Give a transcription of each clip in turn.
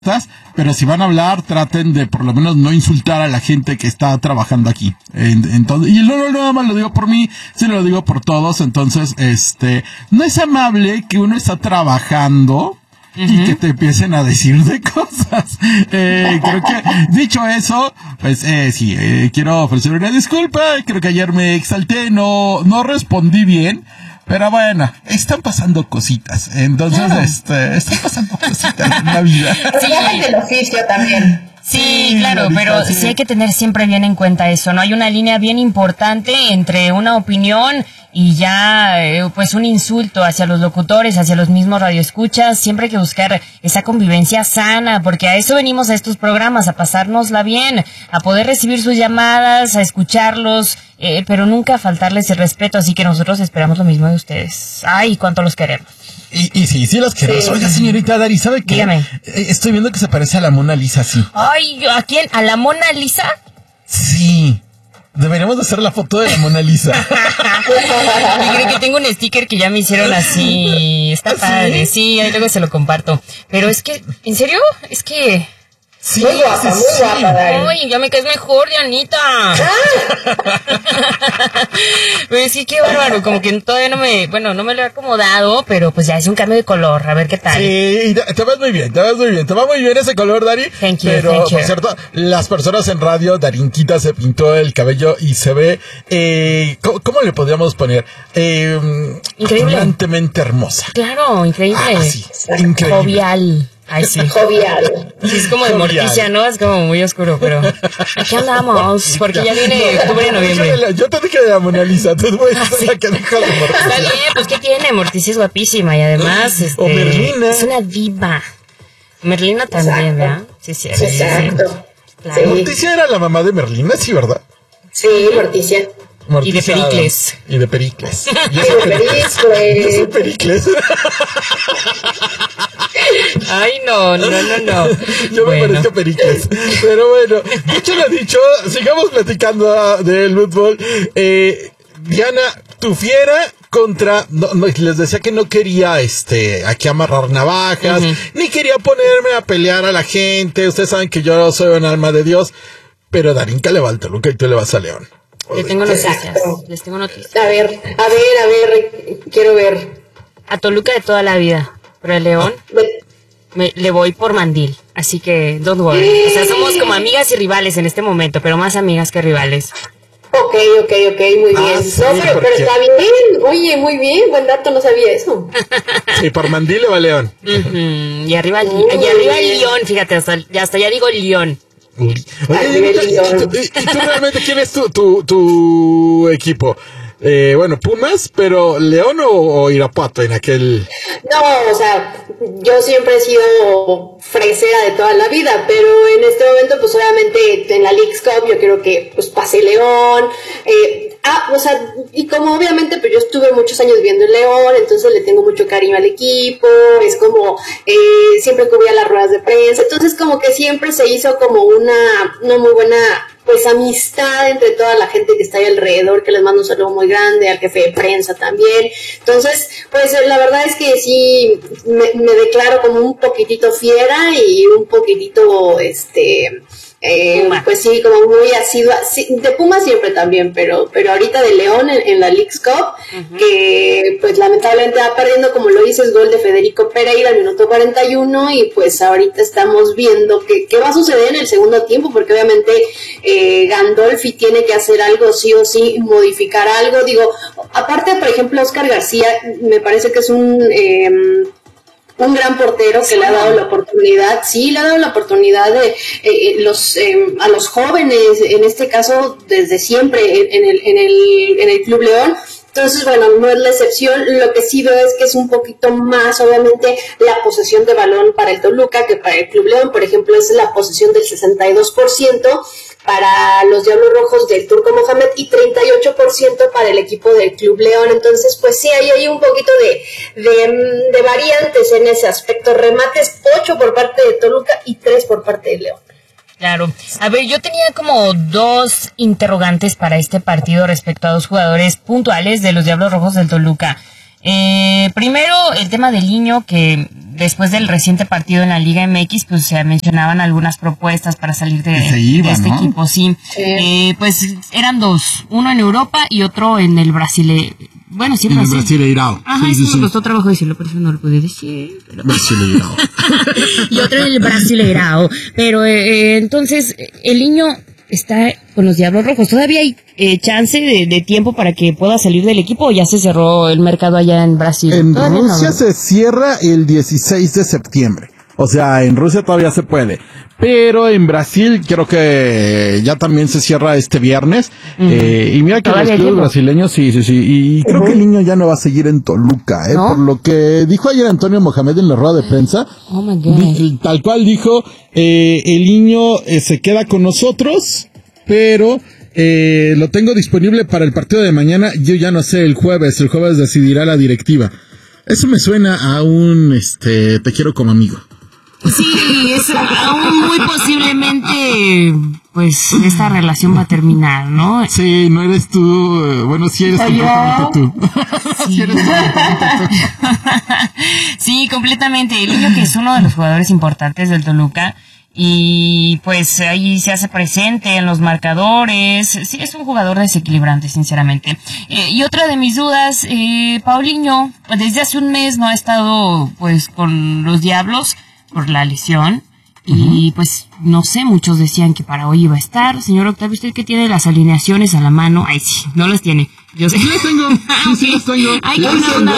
pero si van a hablar, traten de por lo menos no insultar a la gente que está trabajando aquí. Entonces, y no nada más lo digo por mí, sino lo digo por todos. Entonces, no es amable que uno está trabajando y que te empiecen a decir de cosas. Creo que, dicho eso, pues, sí, quiero ofrecer una disculpa. Creo que ayer me exalté, no respondí bien. Pero bueno, están pasando cositas. Entonces, están pasando cositas en la vida. Sí, el oficio también. Sí, claro, pero sí hay que tener siempre bien en cuenta eso, ¿no? Hay una línea bien importante entre una opinión y ya, pues un insulto hacia los locutores, hacia los mismos radioescuchas. Siempre hay que buscar esa convivencia sana, porque a eso venimos a estos programas, a pasárnosla bien, a poder recibir sus llamadas, a escucharlos, pero nunca faltarles el respeto, así que nosotros esperamos lo mismo de ustedes. Ay, cuánto los queremos. Y sí los queremos. Sí. Oiga, señorita Dari, ¿sabe qué? Dígame. Estoy viendo que se parece a la Mona Lisa, sí. Ay, ¿a quién? ¿A la Mona Lisa? Sí. Deberíamos hacer la foto de la Mona Lisa. Y creo que tengo un sticker que ya me hicieron así. Está padre, sí, ahí luego se lo comparto. Pero es que, ¿en serio? Es que... Sí, muy guapa, Dari. Ay, ya me caes mejor, Dianita. Pues sí, qué bárbaro, como que todavía no me lo he acomodado, pero pues ya es un cambio de color, a ver qué tal. Sí, te ves muy bien, te va muy bien ese color, Dari. Thank you, pero, thank you. por cierto, las personas en radio, Darinquita se pintó el cabello y se ve, ¿cómo le podríamos poner? Increíble. Brillantemente hermosa. Claro, increíble. Sí, increíble. Jovial. Ay, sí. Jovial. Sí, es como de Morticia, ¿no? Es como muy oscuro, pero aquí andamos, porque ya viene octubre y noviembre. Yo te dije de la Mona Lisa, tú puedes ser la que deja de Morticia. Está bien, pues ¿qué tiene? Morticia es guapísima y además o Merlina. es una diva. Merlina también, ¿verdad? Sí, sí. Exacto. Claro. Sí. Morticia era la mamá de Merlina, sí, ¿verdad? Sí, Morticia. Y de Pericles. Y de Pericles. Yo soy Pericles. Ay, no. Yo me parezco a Pericles. Pero bueno, dicho lo dicho, sigamos platicando del fútbol. Diana, tu fiera contra... No, les decía que no quería aquí amarrar navajas, ni quería ponerme a pelear a la gente. Ustedes saben que yo soy un alma de Dios. Pero Darinka le va al Toluca y tú le vas a León. Les tengo noticias. Exacto. Les tengo noticias. A ver, quiero ver. A Toluca de toda la vida, pero a León le voy por mandil. Así que, don't worry. O sea, somos como amigas y rivales en este momento, pero más amigas que rivales. Ok, muy bien. Sí, No, pero está bien. Oye, muy bien, buen dato, no sabía eso. Sí, por mandil le va a León. Y arriba León, fíjate, hasta ya digo León. Oye, ¿y tú realmente quién es tu equipo? Bueno, Pumas, pero ¿León o Irapuato en aquel...? No, o sea, yo siempre he sido fresera de toda la vida, pero en este momento, pues obviamente en la Leagues Cup yo creo que pues pase León, o sea, y como obviamente pues yo estuve muchos años viviendo en León, entonces le tengo mucho cariño al equipo, es como, siempre cubría las ruedas de prensa, entonces como que siempre se hizo como una muy buena pues amistad entre toda la gente que está ahí alrededor, que les mando un saludo muy grande, al jefe de prensa también. Entonces, pues la verdad es que sí, me declaro como un poquitito fiera y un poquitito, pues sí, como muy asidua, sí, de Puma siempre también, pero ahorita de León en la Leagues Cup, que pues lamentablemente va perdiendo, como lo dices, gol de Federico Pereira al minuto 41, y pues ahorita estamos viendo qué va a suceder en el segundo tiempo, porque obviamente Gandolfi tiene que hacer algo sí o sí, modificar algo, digo, aparte, por ejemplo, Oscar García, me parece que es un gran portero que le ha dado la oportunidad, de a los jóvenes, en este caso desde siempre en el Club León. Entonces, bueno, no es la excepción. Lo que sí veo es que es un poquito más, obviamente, la posesión de balón para el Toluca que para el Club León. Por ejemplo, es la posesión del 62% para los Diablos Rojos del Turco Mohamed y 38% para el equipo del Club León. Entonces, pues sí, hay un poquito de variantes en ese aspecto. Remates 8 por parte de Toluca y 3 por parte de León. Claro. A ver, yo tenía como 2 interrogantes para este partido respecto a 2 jugadores puntuales de los Diablos Rojos del Toluca. Primero, el tema del Niño, que después del reciente partido en la Liga MX, pues se mencionaban algunas propuestas para salir de este equipo, sí. Pues eran dos, uno en Europa y otro en el Brasil. Bueno, sí, en el Brasileirao. Ajá, sí, me costó trabajo decirlo, por eso no lo pude decir. Pero... Brasileirao. Y otro en el Brasileirao. Pero entonces, el Niño está con los Diablos Rojos. ¿Todavía hay chance de tiempo para que pueda salir del equipo o ya se cerró el mercado allá en Brasil? En Rusia se cierra el 16 de septiembre. O sea, en Rusia todavía se puede. Pero en Brasil creo que ya también se cierra este viernes. Y mira que los clubes brasileños, sí. Y creo que el Niño ya no va a seguir en Toluca, ¿no? Por lo que dijo ayer Antonio Mohamed en la rueda de prensa. Oh my God. Tal cual dijo, el Niño se queda con nosotros, pero lo tengo disponible para el partido de mañana. Yo ya no sé, el jueves decidirá la directiva. Eso me suena a un, te quiero como amigo. Sí, es aún muy posiblemente, pues, esta relación va a terminar, ¿no? Sí, no eres tú, bueno, sí eres completamente tú. Sí. Sí eres completamente tú. Sí, completamente. El Niño, que es uno de los jugadores importantes del Toluca, y pues ahí se hace presente en los marcadores. Sí, es un jugador desequilibrante, sinceramente. Y otra de mis dudas, Paulinho, desde hace un mes no ha estado, pues, con los Diablos por la lesión. Y pues, no sé, muchos decían que para hoy iba a estar. Señor Octavio, usted que tiene las alineaciones a la mano. Ay, sí, no las tiene. Yo sé. Sí las tengo. Sí las tengo. Ay, qué buena onda.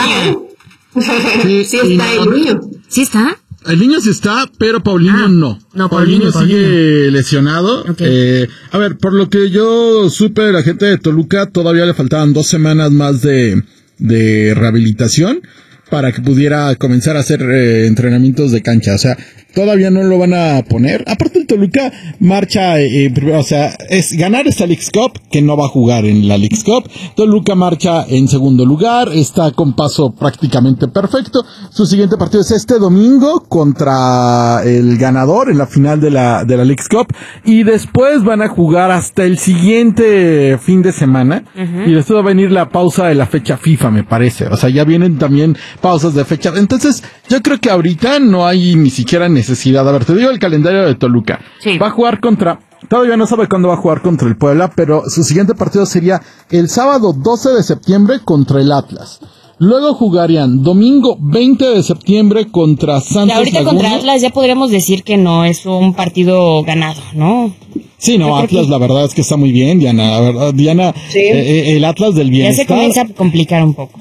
Sí está el Niño. ¿Sí está? El Niño sí está, pero Paulinho no. No, Paulinho sigue lesionado. Okay. A ver, por lo que yo supe de la gente de Toluca, todavía le faltaban 2 semanas más de rehabilitación para que pudiera comenzar a hacer entrenamientos de cancha. O sea, todavía no lo van a poner. Aparte el Toluca marcha, o sea, es ganar esta Leagues Cup, que no va a jugar en la Leagues Cup. Toluca marcha en segundo lugar, está con paso prácticamente perfecto. Su siguiente partido es este domingo contra el ganador en la final de la Leagues Cup. Y después van a jugar hasta el siguiente fin de semana. Y después va a venir la pausa de la fecha FIFA, me parece. O sea, ya vienen también pausas de fecha. Entonces, yo creo que ahorita no hay ni siquiera necesidad. A ver, te digo el calendario de Toluca. Sí. Va a jugar todavía no sabe cuándo va a jugar contra el Puebla, pero su siguiente partido sería el sábado 12 de septiembre contra el Atlas. Luego jugarían domingo 20 de septiembre contra Santos Laguna. Ahorita contra Atlas ya podríamos decir que no es un partido ganado, ¿no? Sí, no, Atlas la verdad es que está muy bien, Diana. La verdad, Diana, sí. El Atlas del bienestar. Ya se comienza a complicar un poco.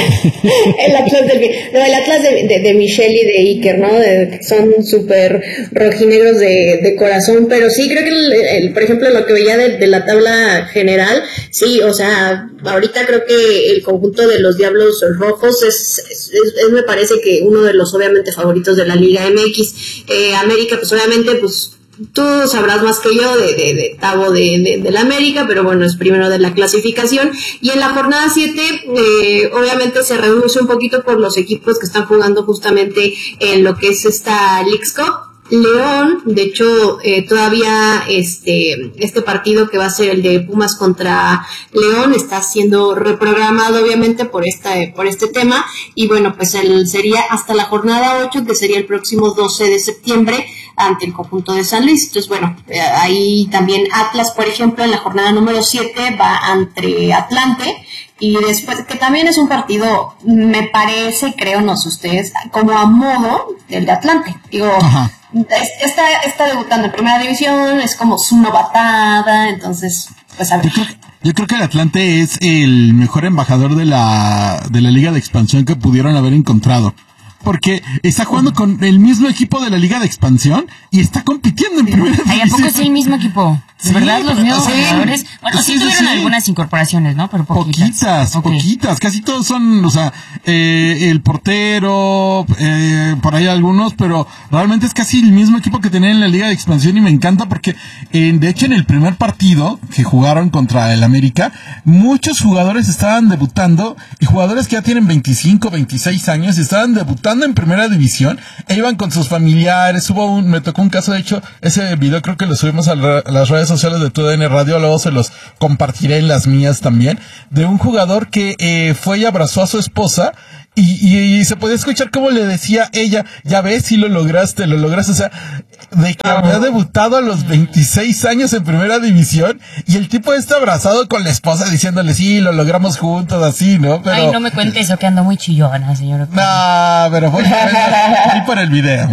el Atlas de Michelle y de Iker, ¿no? Que son súper rojinegros de corazón, pero sí creo que por ejemplo lo que veía de la tabla general, sí, o sea, ahorita creo que el conjunto de los Diablos Rojos es me parece que uno de los obviamente favoritos de la Liga MX. América, pues obviamente, pues tú sabrás más que yo de Tavo de la América, pero bueno, es primero de la clasificación. Y en la jornada 7, obviamente se reduce un poquito por los equipos que están jugando justamente en lo que es esta Leagues Cup. León, de hecho, todavía este partido que va a ser el de Pumas contra León está siendo reprogramado obviamente por este tema, y bueno, pues sería hasta la jornada 8, que sería el próximo 12 de septiembre ante el conjunto de San Luis. Entonces, bueno, ahí también Atlas, por ejemplo, en la jornada número 7 va ante Atlante. Y después, que también es un partido, me parece, creo, no sé ustedes, como a modo del de Atlante. Digo, está debutando en primera división, es como su novatada, entonces, pues a ver. Yo creo que el Atlante es el mejor embajador de la Liga de Expansión que pudieron haber encontrado. Porque está jugando con el mismo equipo de la Liga de Expansión y está compitiendo en primera división. ¿A poco es el mismo equipo? ¿De verdad los mismos jugadores? Bueno, sí tuvieron algunas incorporaciones, ¿no? Pero poquitas. Poquitas. Casi todos son, o sea, el portero, por ahí algunos, pero realmente es casi el mismo equipo que tenían en la Liga de Expansión, y me encanta porque, de hecho, en el primer partido que jugaron contra el América, muchos jugadores estaban debutando, y jugadores que ya tienen 25, 26 años, estaban debutando en primera división, e iban con sus familiares. Me tocó un caso, de hecho, ese video creo que lo subimos a las redes sociales de TUDN Radio, luego se los compartiré en las mías también, de un jugador que fue y abrazó a su esposa y se podía escuchar cómo le decía ella, ya ves, sí lo lograste, o sea, de que había debutado a los 26 años en primera división y el tipo está abrazado con la esposa diciéndole, sí, lo logramos juntos, así, ¿no? Pero, ay, no me cuente eso, que ando muy chillona, señor. No, pero fue por el video.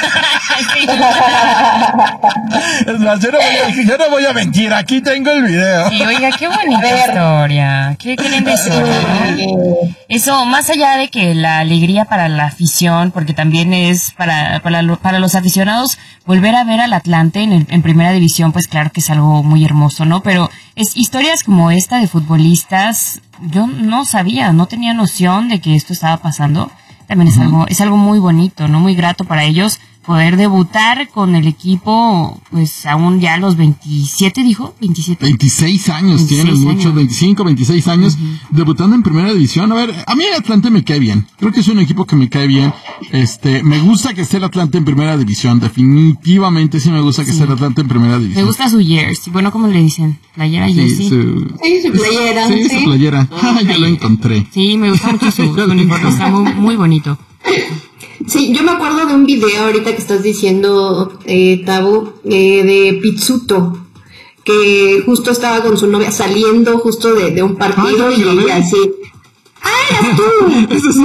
Es más, yo no voy a mentir, aquí tengo el video. Sí, oiga, qué bonita historia, qué linda historia, ¿no? Eso, más allá de que la alegría para la afición, porque también es para los aficionados, volver a ver al Atlante en primera división, pues claro que es algo muy hermoso, ¿no? Pero historias como esta de futbolistas, yo no sabía, no tenía noción de que esto estaba pasando. También es algo muy bonito, ¿no? Muy grato para ellos poder debutar con el equipo, pues aún ya a los 27, dijo, 27. 26 años tienen, muchos, 25, 26 años, debutando en primera división. A ver, a mí el Atlante me cae bien. Creo que es un equipo que me cae bien. Me gusta que esté el Atlante en primera división. Definitivamente sí me gusta que esté el Atlante en primera división. Me gusta su jersey. Bueno, ¿cómo le dicen? ¿Playera, jersey? Sí, su playera. Sí, su playera. Ya lo encontré. Sí, me gusta mucho su uniforme. Está muy, muy bonito. Sí, yo me acuerdo de un video ahorita que estás diciendo, Tabu, de Pizzuto, que justo estaba con su novia saliendo justo de un partido y así. ¡Ah, eras tú!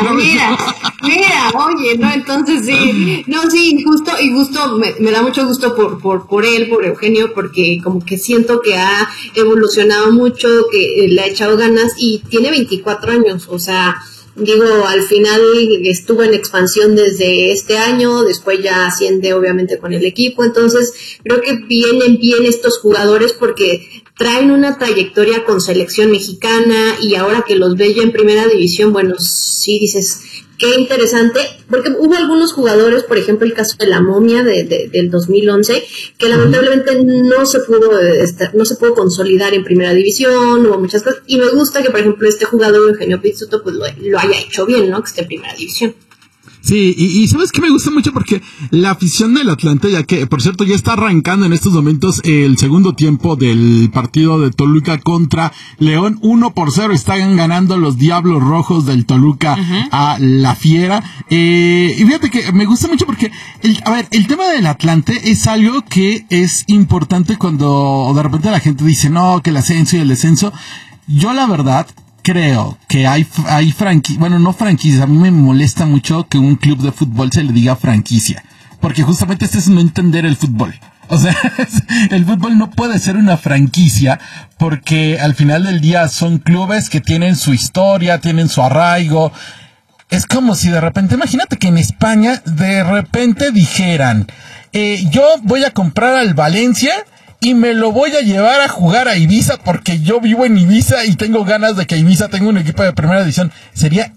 Mira, oye, ¿no? Entonces sí, no, sí, justo, me da mucho gusto por él, por Eugenio, porque como que siento que ha evolucionado mucho, que le ha echado ganas y tiene 24 años, o sea, digo, al final estuvo en expansión desde este año, después ya asciende obviamente con el equipo, entonces creo que vienen bien estos jugadores porque traen una trayectoria con selección mexicana y ahora que los ve ya en primera división, bueno, sí dices, qué interesante, porque hubo algunos jugadores, por ejemplo el caso de la Momia del 2011, que lamentablemente no se pudo consolidar en primera división, hubo muchas cosas, y me gusta que por ejemplo este jugador Eugenio Pizzuto pues lo haya hecho bien, ¿no? Que esté en primera división. Sí, y ¿sabes qué me gusta mucho? Porque la afición del Atlante, ya que, por cierto, ya está arrancando en estos momentos el segundo tiempo del partido de Toluca contra León, 1-0, están ganando los Diablos Rojos del Toluca a la Fiera, y fíjate que me gusta mucho porque, el tema del Atlante es algo que es importante cuando de repente la gente dice, no, que el ascenso y el descenso. Yo la verdad creo que hay franquicias, bueno, no franquicias, a mí me molesta mucho que un club de fútbol se le diga franquicia, porque justamente este es no entender el fútbol. O sea, el fútbol no puede ser una franquicia porque al final del día son clubes que tienen su historia, tienen su arraigo. Es como si de repente, imagínate que en España de repente dijeran, yo voy a comprar al Valencia y me lo voy a llevar a jugar a Ibiza porque yo vivo en Ibiza y tengo ganas de que Ibiza tenga un equipo de primera división. Sería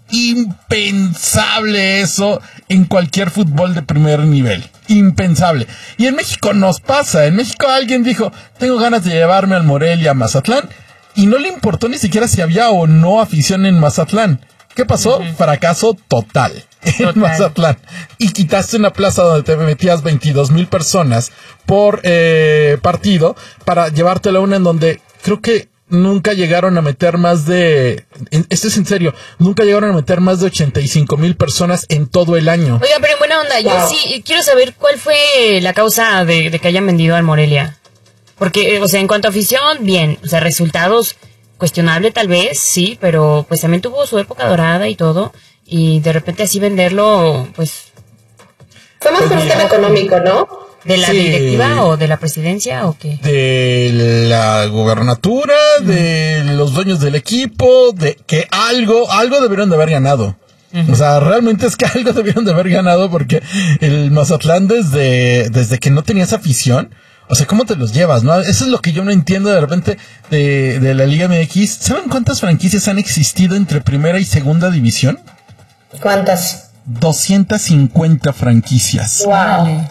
impensable eso en cualquier fútbol de primer nivel. Impensable. Y en México nos pasa. En México alguien dijo, tengo ganas de llevarme al Morelia a Mazatlán. Y no le importó ni siquiera si había o no afición en Mazatlán. ¿Qué pasó? Fracaso total en Mazatlán. Y quitaste una plaza donde te metías 22,000 personas por partido para llevártela a una en donde creo que nunca llegaron a meter más de... Esto es en serio. Nunca llegaron a meter más de 85,000 personas en todo el año. Oiga, pero en buena onda, yo sí quiero saber cuál fue la causa de que hayan vendido al Morelia. Porque, o sea, en cuanto a afición, bien. O sea, resultados... cuestionable tal vez, sí, pero pues también tuvo su época dorada y todo, y de repente así venderlo, pues... Fue más por un tema económico, ¿no? ¿De la directiva o de la presidencia o qué? De la gobernatura, de los dueños del equipo, de que algo debieron de haber ganado. O sea, realmente es que algo debieron de haber ganado porque el Mazatlán desde que no tenías afición... O sea, ¿cómo te los llevas, no? Eso es lo que yo no entiendo de repente de la Liga MX. ¿Saben cuántas franquicias han existido entre primera y segunda división? ¿Cuántas? 250 franquicias. Wow.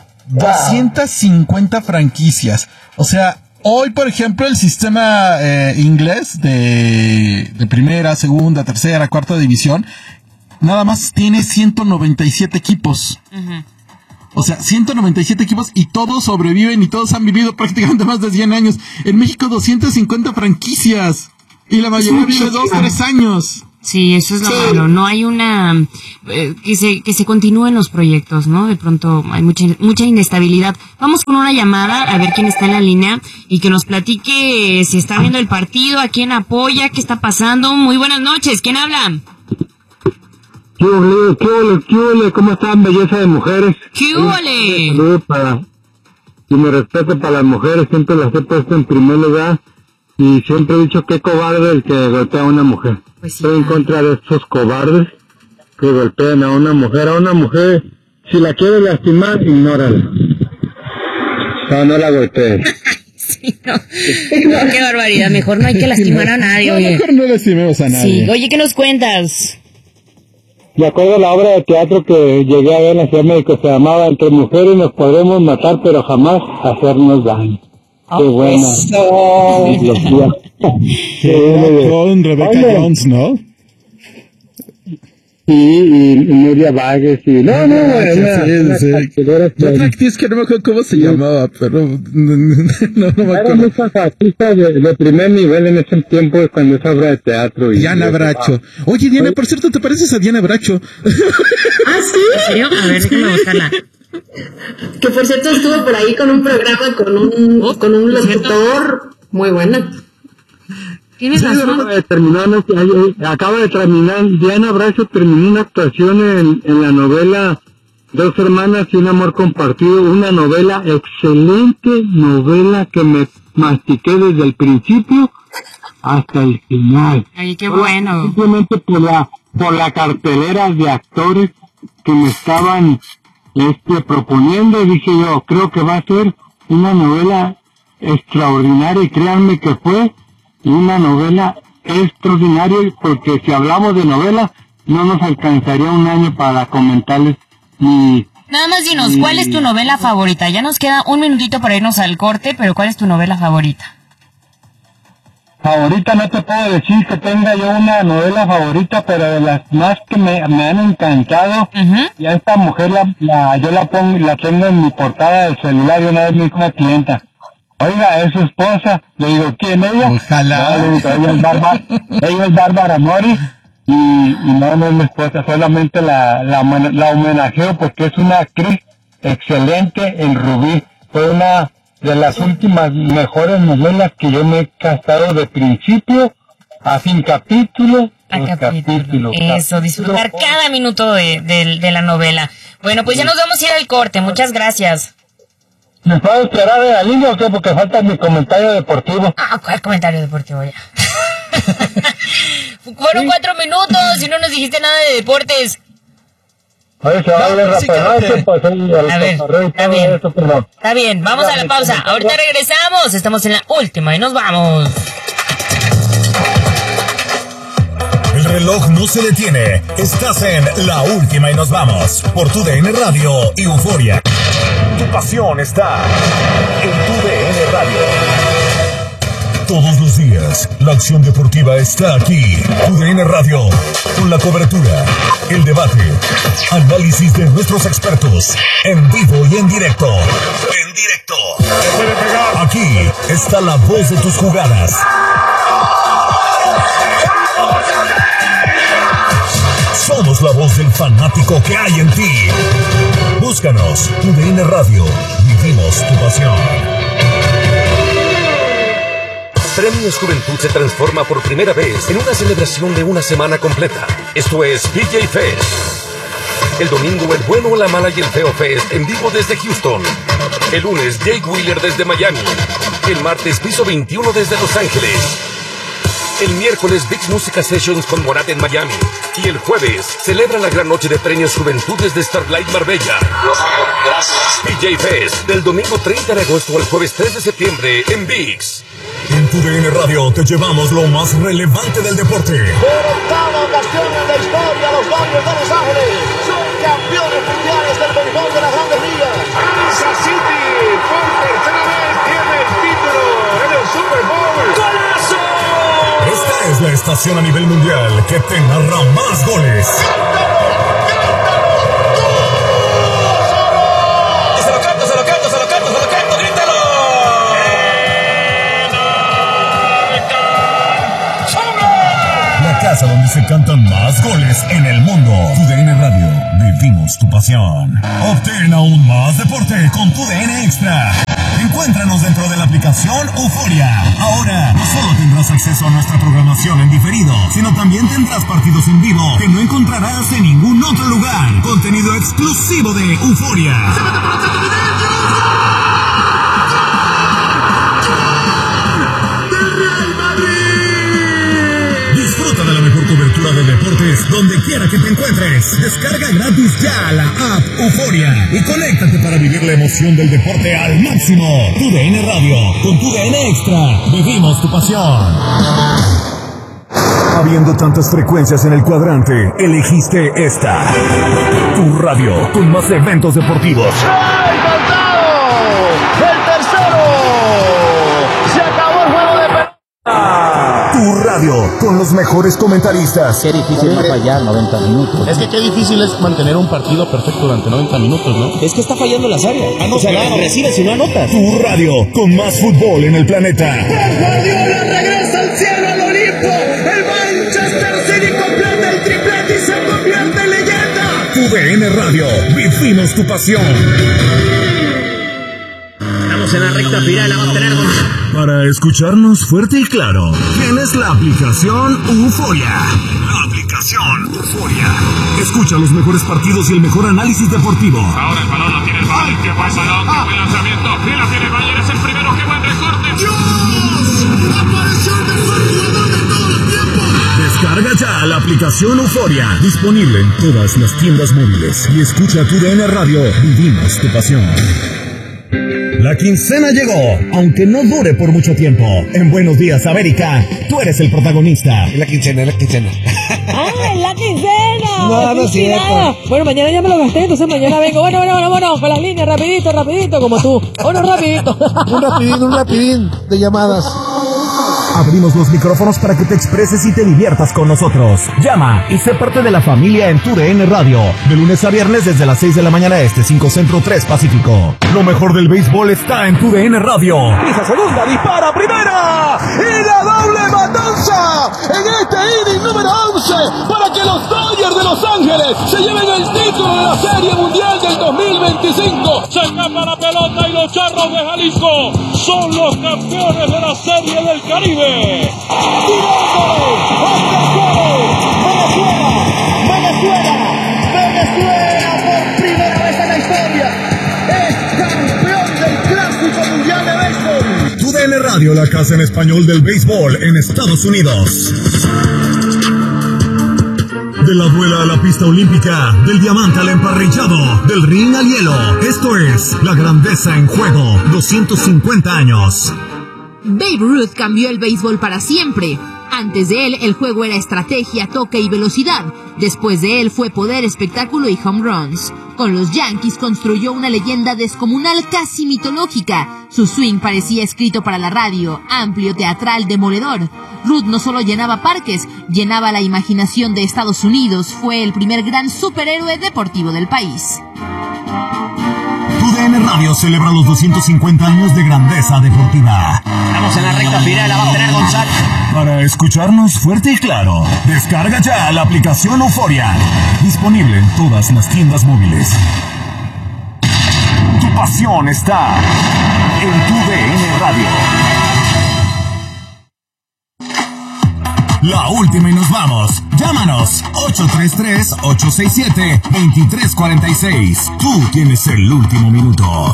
250 franquicias. O sea, hoy, por ejemplo, el sistema inglés de primera, segunda, tercera, cuarta división, nada más tiene 197 equipos. O sea, 197 equipos y todos sobreviven y todos han vivido prácticamente más de 100 años. En México 250 franquicias y la mayoría vive 2-3 años. Sí, eso es lo malo. No hay una que se continúen los proyectos, ¿no? De pronto hay mucha inestabilidad. Vamos con una llamada a ver quién está en la línea y que nos platique si está viendo el partido, a quién apoya, qué está pasando. Muy buenas noches. ¿Quién habla? ¿Qué ole? ¿Cómo están, belleza de mujeres? ¿Qué ole? Y mi respeto para las mujeres, siempre las he puesto en primer lugar y siempre he dicho qué cobarde el que golpea a una mujer. Pues sí, estoy en contra de estos cobardes que golpean a una mujer. Si la quieres lastimar, ignórala. No la golpees. Sí, no. Qué barbaridad, mejor no hay que lastimar a nadie, oye. Mejor no lastimemos a nadie. Sí, oye, ¿qué nos cuentas? Me acuerdo de la obra de teatro que llegué a ver en la Ciudad de México, se llamaba Entre mujeres nos podremos matar, pero jamás hacernos daño. Qué buena. Con Rebecca Jones, ¿no? Y Nuria Vargas y... No, otra actriz que no me acuerdo cómo se llamaba, pero no me acuerdo. Eran muchas artistas de primer nivel en ese tiempo cuando esa obra de teatro. Diana Bracho. Oye, Diana, por cierto, ¿te pareces a Diana Bracho? ¿Ah, sí? ¿En serio? A ver, déjame buscarla. Que por cierto estuvo por ahí con un programa con un locutor muy buena. Tienes razón. Acaba de terminar, Diana Bracho terminó una actuación en la novela Dos hermanas y un amor compartido, una novela, excelente novela que me mastiqué desde el principio hasta el final. Ay, qué bueno. Simplemente por la cartelera de actores que me estaban proponiendo, dije yo, creo que va a ser una novela extraordinaria, y créanme que fue una novela extraordinaria, porque si hablamos de novela no nos alcanzaría un año para comentarles Nada más dinos, ¿cuál es tu novela favorita? Ya nos queda un minutito para irnos al corte, pero ¿cuál es tu novela favorita? Favorita no te puedo decir que tenga yo una novela favorita, pero de las más que me han encantado, y a esta mujer yo la tengo en mi portada del celular, y una vez me dijo una clienta, oiga, es su esposa. Le digo, ¿quién ella? Ojalá. No, le digo, ella es Bárbara Mori, y no es mi esposa, solamente la homenajeo porque es una actriz excelente en Rubí. Fue una de las últimas mejores novelas que yo me he gastado de principio a fin, capítulo a capítulo. Eso, disfrutar cada minuto de la novela. Bueno, pues ya nos vamos a ir al corte. Muchas gracias. ¿Me puedo esperar en la línea o qué? Porque falta mi comentario deportivo. ¿Cuál comentario deportivo ya? Fueron 4 minutos y no nos dijiste nada de deportes. Oye, se va a ver rápido, pues a ver, está bien. Está bien, vamos a la pausa. Ahorita regresamos, estamos en la última y nos vamos. El reloj no se detiene. Estás en La Última y nos vamos por tu DN Radio y Euforia. Tu pasión está en tu DN Radio. Todos los días, la acción deportiva está aquí. Tu DN Radio, con la cobertura, el debate, análisis de nuestros expertos, en vivo y en directo. En directo. Aquí está la voz de tus jugadas. Somos la voz del fanático que hay en ti. Búscanos, tu DN Radio. Vivimos tu pasión. Premios Juventud se transforma por primera vez en una celebración de una semana completa. Esto es PJ Fest. El domingo, el bueno, la mala y el feo Fest en vivo desde Houston. El lunes, Jake Wheeler desde Miami. El martes, Piso 21 desde Los Ángeles. El miércoles, Big Música Sessions con Morat en Miami. Y el jueves, celebra la gran noche de Premios Juventud desde Starlight Marbella. PJ Fest, del domingo 30 de agosto al jueves 3 de septiembre en VIX. En tu DN Radio te llevamos lo más relevante del deporte. Por octava ocasión en la historia, los Dodgers de Los Ángeles son campeones mundiales del béisbol de las Grandes Ligas. Kansas City, por tercera vez, tiene el título en el Super Bowl. ¡Golazo! Esta es la estación a nivel mundial que te narra más goles. donde se cantan más goles en el mundo. TUDN Radio, vivimos tu pasión. Obtén aún más deporte con TUDN Extra. Encuéntranos dentro de la aplicación Euforia. Ahora, no solo tendrás acceso a nuestra programación en diferido, sino también tendrás partidos en vivo que no encontrarás en ningún otro lugar. Contenido exclusivo de Euforia. Disfruta de la mejor cobertura de deportes donde quiera que te encuentres. Descarga gratis ya la app Euforia y conéctate para vivir la emoción del deporte al máximo. TUDN Radio, con TUDN Extra, vivimos tu pasión. Habiendo tantas frecuencias en el cuadrante, elegiste esta. Tu radio, con más eventos deportivos. ¡Ay, cantado! ¡El tercero! ¡Se acabó el juego de pelota! Tu radio, con los mejores comentaristas. Qué difícil es fallar 90 minutos. Es que qué difícil es mantener un partido perfecto durante 90 minutos, ¿no? Es que está fallando las áreas. O sea, recibes y no anotas. Tu radio, con más fútbol en el planeta. ¡Pep Guardiola regresa al cielo, al Olimpo! ¡El Manchester City completa el triplete y se convierte en leyenda! TUDN Radio, vivimos tu pasión. Estamos en la recta final, la va a tener Para escucharnos fuerte y claro, tienes la aplicación Euforia. La aplicación Euforia. Escucha los mejores partidos y el mejor análisis deportivo. Ahora el balón lo tiene el Bayern. ¿Qué pasa? ¡Qué buen lanzamiento! ¡Y la tiene el Bayern! ¡Es el primero! ¡Qué buen recorte! ¡Dios! ¡Apareció el mejor jugador de todos los tiempos! Descarga ya la aplicación Euforia. Disponible en todas las tiendas móviles. Y escucha TUDN Radio. Vivimos tu pasión. La quincena llegó, aunque no dure por mucho tiempo. En Buenos Días, América, tú eres el protagonista. Es la quincena. ¡Ah, es la quincena! No, no es cierto. Bueno, mañana ya me lo gasté, entonces mañana vengo. Bueno, con las líneas, rapidito, como tú. Rapidito. Un rapidín de llamadas. Abrimos los micrófonos para que te expreses y te diviertas con nosotros. Llama y sé parte de la familia en TUDN Radio. De lunes a viernes desde las 6 de la mañana este, 5 Centro, 3 Pacífico. Lo mejor del béisbol está en TUDN Radio. Pisa segunda, dispara primera. Y la doble matanza en este inning número 11 para que los Dodgers de Los Ángeles se lleven el título de la Serie Mundial del 2025. Se escapa la pelota y los Charros de Jalisco son los campeones de la Serie del Caribe. Venezuela por primera vez en la historia es campeón del Clásico Mundial de Béisbol. TUDN Radio, la casa en español del béisbol en Estados Unidos. De la duela a la pista olímpica, del diamante al emparrillado, del ring al hielo. Esto es la grandeza en juego, 250 años. Babe Ruth cambió el béisbol para siempre. Antes de él, el juego era estrategia, toque y velocidad. Después de él fue poder, espectáculo y home runs. Con los Yankees construyó una leyenda descomunal, casi mitológica. Su swing parecía escrito para la radio, amplio, teatral, demoledor. Ruth no solo llenaba parques, llenaba la imaginación de Estados Unidos. Fue el primer gran superhéroe deportivo del país. TUDN Radio celebra los 250 años de grandeza deportiva. Estamos en la recta final, la va a tener Gonzalo. Para escucharnos fuerte y claro, descarga ya la aplicación Euforia. Disponible en todas las tiendas móviles. Tu pasión está en TUDN Radio. La última y nos vamos. Llámanos 833-867-2346. Tú tienes el último minuto.